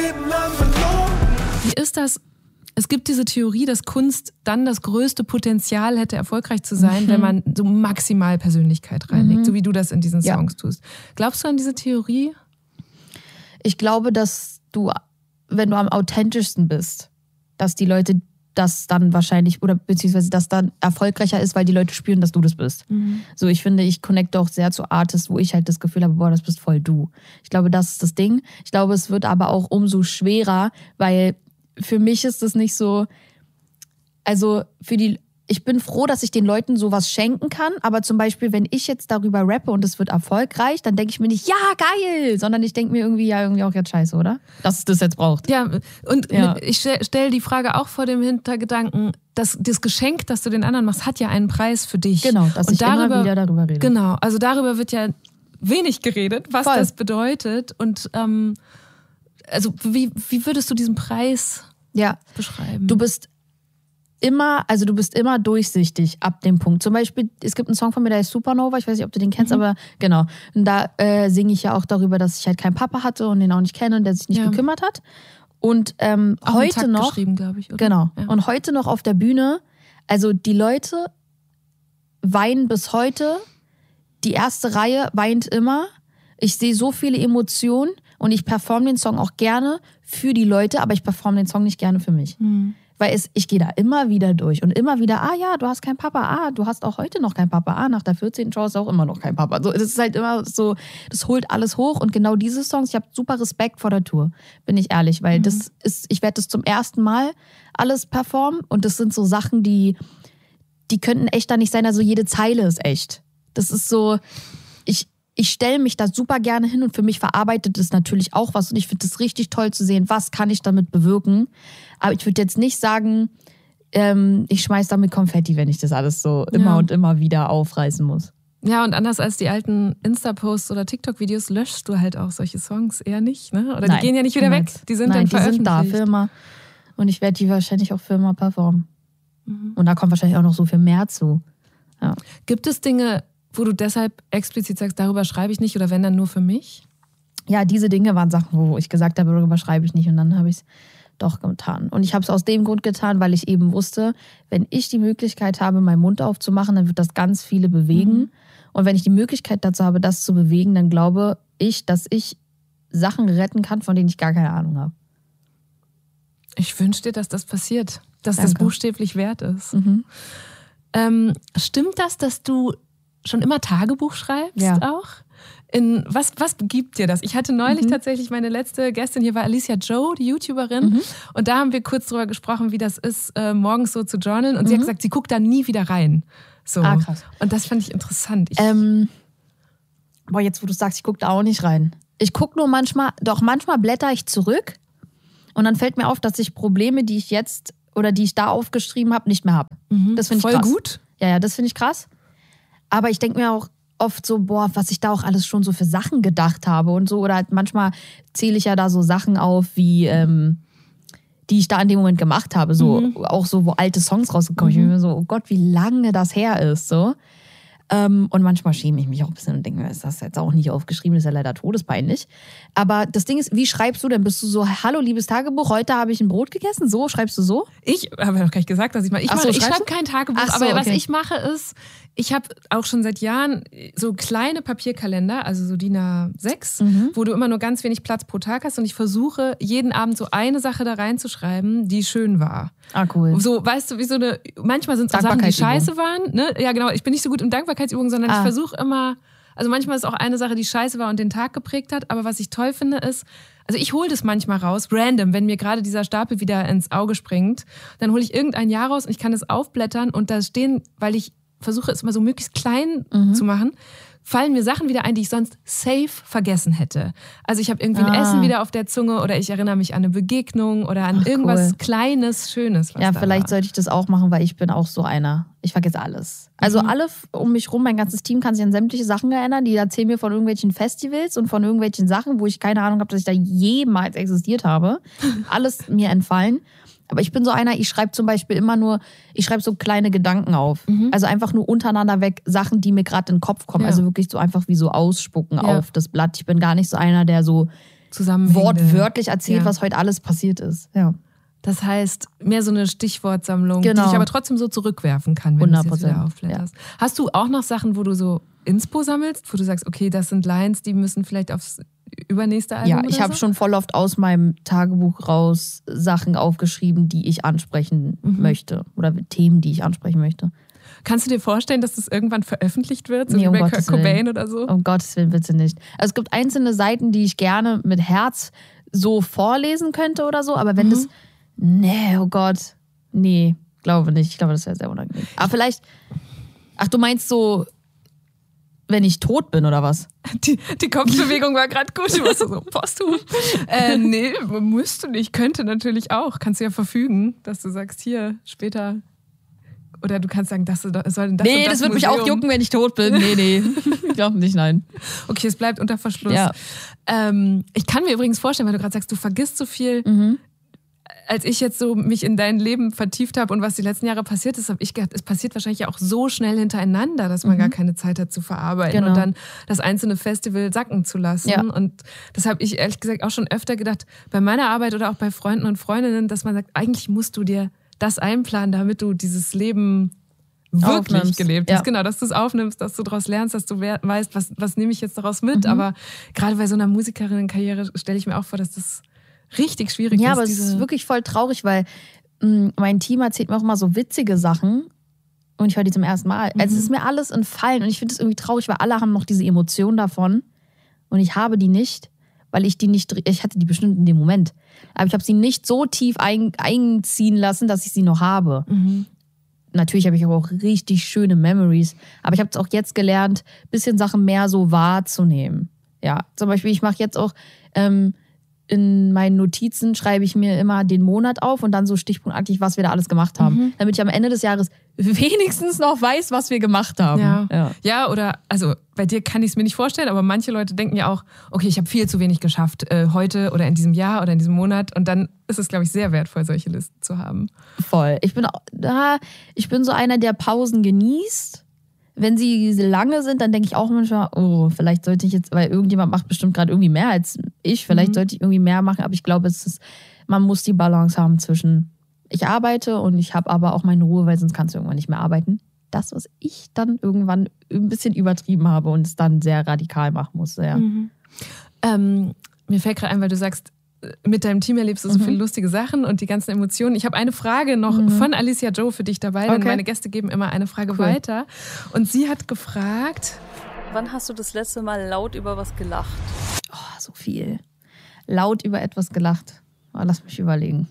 Leben lang verloren. Wie ist das? Es gibt diese Theorie, dass Kunst dann das größte Potenzial hätte, erfolgreich zu sein, wenn man so maximal Persönlichkeit reinlegt, so wie du das in diesen Songs tust. Glaubst du an diese Theorie? Ich glaube, dass du, wenn du am authentischsten bist, dass die Leute das dann wahrscheinlich, oder beziehungsweise das dann erfolgreicher ist, weil die Leute spüren, dass du das bist. So, ich finde, ich connecte auch sehr zu Artists, wo ich halt das Gefühl habe, boah, das bist voll du. Ich glaube, das ist das Ding. Ich glaube, es wird aber auch umso schwerer, weil für mich ist es nicht so, also ich bin froh, dass ich den Leuten sowas schenken kann, aber zum Beispiel, wenn ich jetzt darüber rappe und es wird erfolgreich, dann denke ich mir nicht, ja, geil, sondern ich denke mir irgendwie auch jetzt scheiße, oder? Dass es das jetzt braucht. Ja, und ich stelle die Frage auch vor dem Hintergedanken, dass das Geschenk, das du den anderen machst, hat ja einen Preis für dich. Genau, dass ich immer wieder darüber rede. Genau, also darüber wird ja wenig geredet, was das bedeutet. Und also wie würdest du diesen Preis beschreiben? Du bist immer durchsichtig ab dem Punkt. Zum Beispiel, es gibt einen Song von mir, der heißt Supernova, ich weiß nicht, ob du den kennst, aber genau. Und da singe ich ja auch darüber, dass ich halt keinen Papa hatte und den auch nicht kenne und der sich nicht gekümmert hat. Und heute noch, glaube ich, oder? Genau. Ja. Und heute noch auf der Bühne, also die Leute weinen bis heute, die erste Reihe weint immer. Ich sehe so viele Emotionen und ich performe den Song auch gerne für die Leute, aber ich performe den Song nicht gerne für mich. Weil ich gehe da immer wieder durch und immer wieder, du hast keinen Papa, du hast auch heute noch keinen Papa, nach der 14. Show hast du auch immer noch keinen Papa. So, das ist halt immer so, das holt alles hoch und genau diese Songs, ich habe super Respekt vor der Tour, bin ich ehrlich, weil ich werde das zum ersten Mal alles performen und das sind so Sachen, die könnten echt da nicht sein, also jede Zeile ist echt. Das ist so, ich stelle mich da super gerne hin und für mich verarbeitet es natürlich auch was und ich finde es richtig toll zu sehen, was kann ich damit bewirken. Aber ich würde jetzt nicht sagen, ich schmeiß damit Konfetti, wenn ich das alles so immer und immer wieder aufreißen muss. Ja, und anders als die alten Insta-Posts oder TikTok-Videos löschst du halt auch solche Songs eher nicht, ne? Oder die gehen ja nicht wieder weg, die sind dann veröffentlicht. Die sind da für immer. Und ich werde die wahrscheinlich auch für immer performen. Und da kommt wahrscheinlich auch noch so viel mehr zu. Ja. Gibt es Dinge, wo du deshalb explizit sagst, darüber schreibe ich nicht oder wenn dann nur für mich? Ja, diese Dinge waren Sachen, wo ich gesagt habe, darüber schreibe ich nicht und dann habe ich es doch getan. Und ich habe es aus dem Grund getan, weil ich eben wusste, wenn ich die Möglichkeit habe, meinen Mund aufzumachen, dann wird das ganz viele bewegen. Und wenn ich die Möglichkeit dazu habe, das zu bewegen, dann glaube ich, dass ich Sachen retten kann, von denen ich gar keine Ahnung habe. Ich wünsche dir, dass das passiert, dass das buchstäblich wert ist. Stimmt das, dass du schon immer Tagebuch schreibst auch? Was gibt dir das? Ich hatte neulich tatsächlich, meine letzte Gästin hier war Alicia Joe, die YouTuberin. Und da haben wir kurz drüber gesprochen, wie das ist, morgens so zu journalen. Und sie hat gesagt, sie guckt da nie wieder rein. So. Krass. Und das fand ich interessant. Jetzt wo du sagst, ich gucke da auch nicht rein. Ich gucke nur manchmal blätter ich zurück. Und dann fällt mir auf, dass ich Probleme, die ich jetzt oder die ich da aufgeschrieben habe, nicht mehr habe. Das finde ich krass. Voll gut. Ja, das finde ich krass. Aber ich denke mir auch oft so, was ich da auch alles schon so für Sachen gedacht habe und so. Oder halt manchmal zähle ich ja da so Sachen auf, wie die ich da in dem Moment gemacht habe. So, auch so, wo alte Songs rausgekommen sind. Ich bin mir so, oh Gott, wie lange das her ist. So. Und manchmal schäme ich mich auch ein bisschen und denke mir, ist das jetzt auch nicht aufgeschrieben, das ist ja leider todespeinlich. Aber das Ding ist, wie schreibst du denn? Bist du so, hallo, liebes Tagebuch, heute habe ich ein Brot gegessen? So, schreibst du so? Ich habe ja noch gar nicht gesagt, dass ich mache. Ich schreibe kein Tagebuch, aber was ich mache ist, ich habe auch schon seit Jahren so kleine Papierkalender, also so DIN A6, wo du immer nur ganz wenig Platz pro Tag hast und ich versuche jeden Abend so eine Sache da reinzuschreiben, die schön war. Cool. So, weißt du, wie so eine, manchmal sind es auch Sachen, die scheiße waren, ne? Ja, genau, ich bin nicht so gut im Dankbarkeitsübungen, sondern ich versuche immer, also manchmal ist auch eine Sache, die scheiße war und den Tag geprägt hat, aber was ich toll finde ist, also ich hole das manchmal raus, random, wenn mir gerade dieser Stapel wieder ins Auge springt, dann hole ich irgendein Jahr raus und ich kann das aufblättern und da stehen, weil ich versuche es immer so möglichst klein zu machen, fallen mir Sachen wieder ein, die ich sonst safe vergessen hätte. Also ich habe irgendwie ein Essen wieder auf der Zunge oder ich erinnere mich an eine Begegnung oder an irgendwas Kleines, Schönes. Was da vielleicht war. sollte ich das auch machen, weil ich bin auch so einer. Ich vergesse alles. Also alle um mich rum, mein ganzes Team kann sich an sämtliche Sachen erinnern. Die erzählen mir von irgendwelchen Festivals und von irgendwelchen Sachen, wo ich keine Ahnung habe, dass ich da jemals existiert habe. Alles mir entfallen. Aber ich bin so einer, ich schreibe zum Beispiel immer nur, ich schreibe so kleine Gedanken auf. Also einfach nur untereinander weg Sachen, die mir gerade in den Kopf kommen. Also wirklich so einfach wie so ausspucken auf das Blatt. Ich bin gar nicht so einer, der so wortwörtlich erzählt, was heute alles passiert ist. Ja. Das heißt, mehr so eine Stichwortsammlung, die ich aber trotzdem so zurückwerfen kann, wenn du es jetzt wieder aufblätterst. Ja. Hast du auch noch Sachen, wo du so Inspo sammelst, wo du sagst, okay, das sind Lines, die müssen vielleicht aufs übernächste Album ich habe schon voll oft aus meinem Tagebuch raus Sachen aufgeschrieben, die ich ansprechen möchte oder Themen, die ich ansprechen möchte. Kannst du dir vorstellen, dass das irgendwann veröffentlicht wird, so wie bei Kurt Cobain oder so? Um Gottes Willen, bitte nicht. Also es gibt einzelne Seiten, die ich gerne mit Herz so vorlesen könnte oder so, aber wenn das... Nee, oh Gott. Nee, glaube nicht. Ich glaube, das wäre sehr unangenehm. Aber vielleicht... Ach, du meinst so, wenn ich tot bin oder was? Die Kopfbewegung war gerade gut. Du warst so, posthum. Nee, musst du nicht. Könnte natürlich auch. Kannst du ja verfügen, dass du sagst, hier, später... Oder du kannst sagen, das soll das Nee, das wird mich auch jucken, wenn ich tot bin. Nee. Ich glaube nicht, nein. Okay, es bleibt unter Verschluss. Ja. Ich kann mir übrigens vorstellen, weil du gerade sagst, du vergisst so viel... Als ich jetzt so mich in dein Leben vertieft habe und was die letzten Jahre passiert ist, habe ich gedacht, es passiert wahrscheinlich auch so schnell hintereinander, dass man gar keine Zeit hat zu verarbeiten und dann das einzelne Festival sacken zu lassen. Ja. Und das habe ich ehrlich gesagt auch schon öfter gedacht, bei meiner Arbeit oder auch bei Freunden und Freundinnen, dass man sagt, eigentlich musst du dir das einplanen, damit du dieses Leben wirklich gelebt hast. Ja. Genau, dass du es aufnimmst, dass du daraus lernst, dass du weißt, was nehme ich jetzt daraus mit. Aber gerade bei so einer Musikerinnenkarriere stelle ich mir auch vor, dass das richtig schwierig ist. Ja, aber es ist wirklich voll traurig, weil mein Team erzählt mir auch mal so witzige Sachen und ich höre die zum ersten Mal. Also es ist mir alles entfallen und ich finde es irgendwie traurig, weil alle haben noch diese Emotion davon und ich habe die nicht, weil ich hatte die bestimmt in dem Moment, aber ich habe sie nicht so tief einziehen lassen, dass ich sie noch habe. Natürlich habe ich aber auch richtig schöne Memories, aber ich habe es auch jetzt gelernt, ein bisschen Sachen mehr so wahrzunehmen. Ja, zum Beispiel, ich mache jetzt auch in meinen Notizen schreibe ich mir immer den Monat auf und dann so stichpunktartig, was wir da alles gemacht haben. Damit ich am Ende des Jahres wenigstens noch weiß, was wir gemacht haben. Ja, oder, also bei dir kann ich es mir nicht vorstellen, aber manche Leute denken ja auch, okay, ich habe viel zu wenig geschafft heute oder in diesem Jahr oder in diesem Monat und dann ist es, glaube ich, sehr wertvoll, solche Listen zu haben. Voll. Ich bin so einer, der Pausen genießt. Wenn sie lange sind, dann denke ich auch manchmal, oh, vielleicht sollte ich jetzt, weil irgendjemand macht bestimmt gerade irgendwie mehr als ich, vielleicht sollte ich irgendwie mehr machen, aber ich glaube, man muss die Balance haben zwischen, ich arbeite und ich habe aber auch meine Ruhe, weil sonst kannst du irgendwann nicht mehr arbeiten. Das, was ich dann irgendwann ein bisschen übertrieben habe und es dann sehr radikal machen musste, ja. Mir fällt gerade ein, weil du sagst, mit deinem Team erlebst du so viele lustige Sachen und die ganzen Emotionen. Ich habe eine Frage noch von Alicia Joe für dich dabei, denn meine Gäste geben immer eine Frage weiter. Und sie hat gefragt: Wann hast du das letzte Mal laut über was gelacht? Oh, so viel. Laut über etwas gelacht. Oh, lass mich überlegen.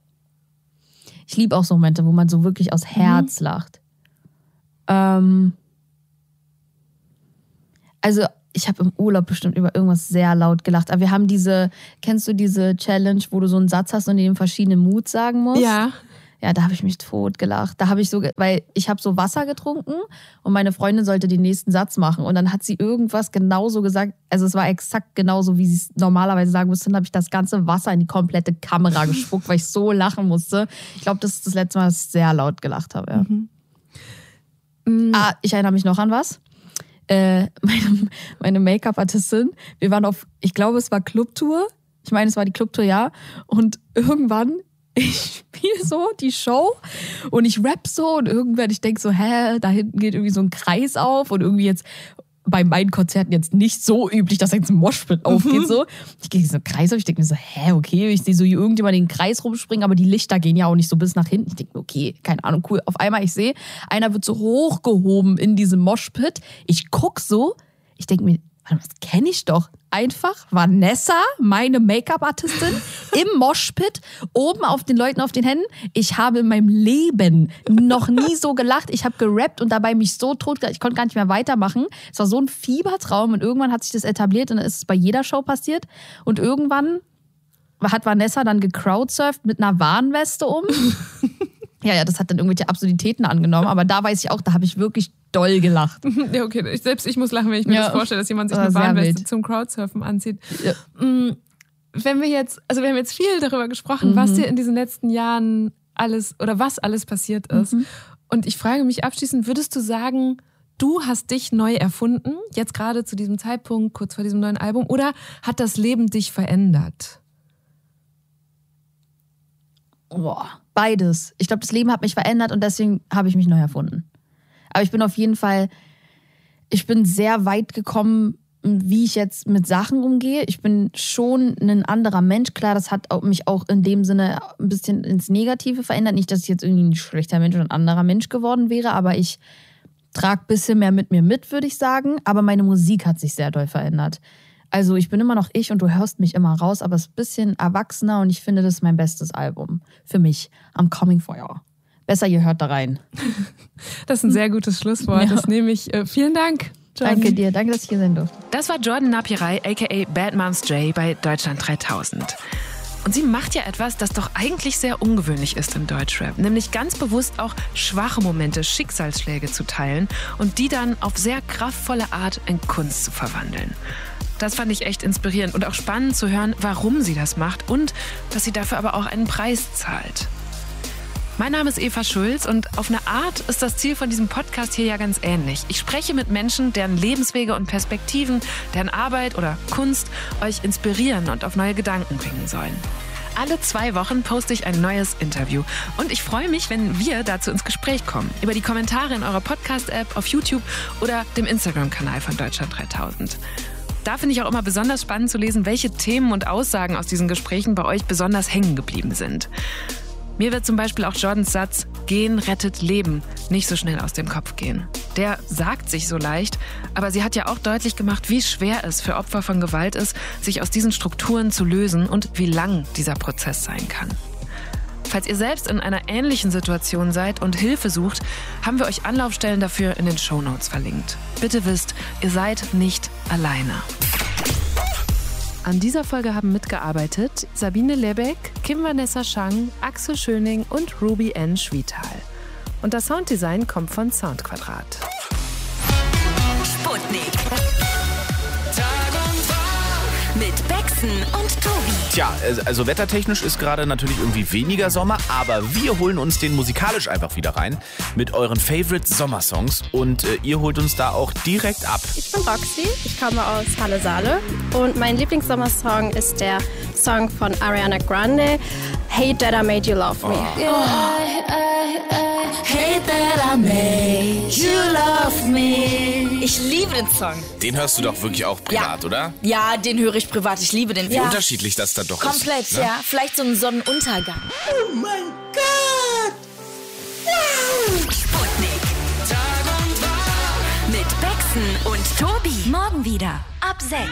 Ich liebe auch so Momente, wo man so wirklich aus Herz lacht. Also ich habe im Urlaub bestimmt über irgendwas sehr laut gelacht. Aber wir haben kennst du diese Challenge, wo du so einen Satz hast und den verschiedene Moods sagen musst? Ja. Ja, da habe ich mich tot gelacht. Da habe ich weil ich habe so Wasser getrunken und meine Freundin sollte den nächsten Satz machen. Und dann hat sie irgendwas genauso gesagt. Also es war exakt genauso, wie sie es normalerweise sagen müsste. Dann habe ich das ganze Wasser in die komplette Kamera gespuckt, weil ich so lachen musste. Ich glaube, das ist das letzte Mal, dass ich sehr laut gelacht habe. Ja. Ich erinnere mich noch an was. Meine Make-up-Artistin, wir waren ich glaube, es war Clubtour. Ich meine, es war die Clubtour, ja. Und irgendwann, ich spiele so die Show und ich rap so und irgendwann, ich denke so, da hinten geht irgendwie so ein Kreis auf und irgendwie jetzt bei meinen Konzerten jetzt nicht so üblich, dass jetzt ein Moshpit aufgeht. So. Ich gehe so einen Kreis auf, ich denke mir so, okay, ich sehe so hier irgendjemand in den Kreis rumspringen, aber die Lichter gehen ja auch nicht so bis nach hinten. Ich denke mir, okay, keine Ahnung, cool. Auf einmal, ich sehe, einer wird so hochgehoben in diesem Moshpit. Ich gucke so, ich denke mir, warte, das kenne ich doch. Einfach Vanessa, meine Make-up-Artistin, im Moshpit, oben auf den Leuten auf den Händen. Ich habe in meinem Leben noch nie so gelacht. Ich habe gerappt und dabei mich so tot gelacht. Ich konnte gar nicht mehr weitermachen. Es war so ein Fiebertraum und irgendwann hat sich das etabliert und dann ist es bei jeder Show passiert. Und irgendwann hat Vanessa dann gecrowdsurft mit einer Warnweste um. Ja, das hat dann irgendwelche Absurditäten angenommen. Aber da weiß ich auch, da habe ich wirklich doll gelacht. Ja, okay. Ich muss lachen, wenn ich mir das vorstelle, dass jemand sich eine Warnweste zum Crowdsurfen anzieht. Ja. Wir haben jetzt viel darüber gesprochen, was dir in diesen letzten Jahren was alles passiert ist. Und ich frage mich abschließend, würdest du sagen, du hast dich neu erfunden, jetzt gerade zu diesem Zeitpunkt, kurz vor diesem neuen Album, oder hat das Leben dich verändert? Boah, beides. Ich glaube, das Leben hat mich verändert und deswegen habe ich mich neu erfunden. Aber ich bin auf jeden Fall, ich bin sehr weit gekommen, wie ich jetzt mit Sachen umgehe. Ich bin schon ein anderer Mensch. Klar, das hat mich auch in dem Sinne ein bisschen ins Negative verändert. Nicht, dass ich jetzt irgendwie ein schlechter Mensch oder ein anderer Mensch geworden wäre, aber ich trage ein bisschen mehr mit mir mit, würde ich sagen. Aber meine Musik hat sich sehr doll verändert. Also ich bin immer noch ich und du hörst mich immer raus, aber es ist ein bisschen erwachsener und ich finde, das ist mein bestes Album. Für mich. I'm coming for you. Besser, ihr hört da rein. Das ist ein sehr gutes Schlusswort. Ja. Das nehme ich. Vielen Dank, Jordan. Danke dir. Danke, dass ich hier sein durfte. Das war Jordan Napieraj, a.k.a. Bad Moms J bei Deutschland 3000. Und sie macht ja etwas, das doch eigentlich sehr ungewöhnlich ist im Deutschrap. Nämlich ganz bewusst auch schwache Momente, Schicksalsschläge zu teilen und die dann auf sehr kraftvolle Art in Kunst zu verwandeln. Das fand ich echt inspirierend und auch spannend zu hören, warum sie das macht und dass sie dafür aber auch einen Preis zahlt. Mein Name ist Eva Schulz und auf eine Art ist das Ziel von diesem Podcast hier ja ganz ähnlich. Ich spreche mit Menschen, deren Lebenswege und Perspektiven, deren Arbeit oder Kunst euch inspirieren und auf neue Gedanken bringen sollen. Alle 2 Wochen poste ich ein neues Interview und ich freue mich, wenn wir dazu ins Gespräch kommen. Über die Kommentare in eurer Podcast-App, auf YouTube oder dem Instagram-Kanal von Deutschland 3000. Da finde ich auch immer besonders spannend zu lesen, welche Themen und Aussagen aus diesen Gesprächen bei euch besonders hängen geblieben sind. Mir wird zum Beispiel auch Jordans Satz "Gehen rettet Leben" nicht so schnell aus dem Kopf gehen. Der sagt sich so leicht, aber sie hat ja auch deutlich gemacht, wie schwer es für Opfer von Gewalt ist, sich aus diesen Strukturen zu lösen und wie lang dieser Prozess sein kann. Falls ihr selbst in einer ähnlichen Situation seid und Hilfe sucht, haben wir euch Anlaufstellen dafür in den Shownotes verlinkt. Bitte wisst, ihr seid nicht alleine. An dieser Folge haben mitgearbeitet Sabine Lebeck, Kim Vanessa Schang, Axel Schöning und Ruby N. Schwietal. Und das Sounddesign kommt von Soundquadrat. Sputnik. Mit Bexen und Tobi. Tja, also wettertechnisch ist gerade natürlich irgendwie weniger Sommer, aber wir holen uns den musikalisch einfach wieder rein mit euren Favorite-Sommersongs und ihr holt uns da auch direkt ab. Ich bin Roxy, ich komme aus Halle-Saale und mein Lieblingssommersong ist der Song von Ariana Grande, Hate That I Made You Love Me. Hate that I made you love me. Ich liebe den Song. Den hörst du doch wirklich auch privat, oder? Ja, den höre ich privat. Ich liebe den. Wie unterschiedlich das dann doch komplett, ist. Komplett, ja. Vielleicht so ein Sonnenuntergang. Oh mein Gott! Wow. Sputnik. Tag und Tag. Mit Bexen und Tobi. Morgen wieder ab 6.